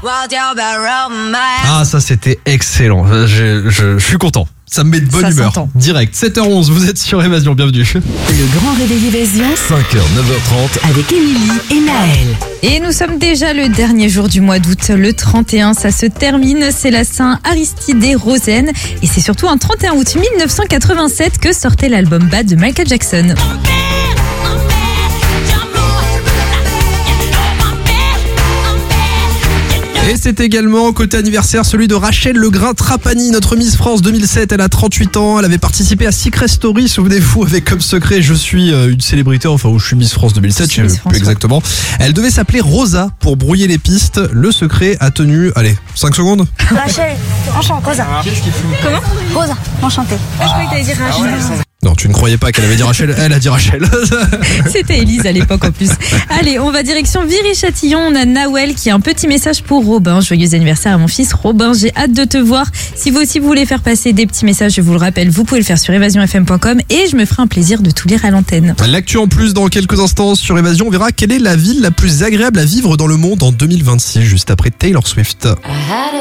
Ah, ça c'était excellent. Je suis content. Ça me met de bonne humeur. S'entend. Direct, 7h11, vous êtes sur Évasion, bienvenue. Le grand réveil Évasion 5h, 9h30. avec Émilie et Naël. Et nous sommes déjà le dernier jour du mois d'août, le 31, ça se termine, c'est la Saint Aristide Rosen et c'est surtout un 31 août 1987 que sortait l'album Bad de Michael Jackson. Et c'est également, côté anniversaire, celui de Rachel Legrain-Trapani, notre Miss France 2007. Elle a 38 ans, elle avait participé à Secret Story, souvenez-vous, avec comme secret je suis une célébrité, enfin où je suis Miss France 2007, je sais Miss plus France, exactement. Elle devait s'appeler Rosa pour brouiller les pistes. Le secret a tenu, allez, 5 secondes. Rachel, enchantée. Rosa. Comment ? Rosa, enchantée. Je croyais que t'allais dire Rachel. Non, tu ne croyais pas qu'elle avait dit Rachel, elle a dit Rachel. C'était Élise à l'époque en plus. Allez, on va direction Viry-Châtillon. On a Nawel qui a un petit message pour Robin. Joyeux anniversaire à mon fils Robin. J'ai hâte de te voir. Si vous aussi vous voulez faire passer des petits messages, je vous le rappelle, vous pouvez le faire sur évasionfm.com et je me ferai un plaisir de tout lire à l'antenne. L'actu en plus dans quelques instants sur Évasion. On verra quelle est la ville la plus agréable à vivre dans le monde en 2026, juste après Taylor Swift.